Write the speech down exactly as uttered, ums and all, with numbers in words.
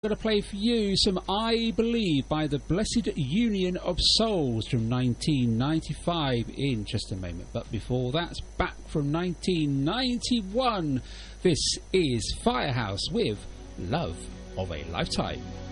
going to play for you some I Believe by the Blessed Union of Souls from nineteen ninety-five in just a moment. But before that, back from nineteen ninety-one, this is Firehouse with Love of a Lifetime.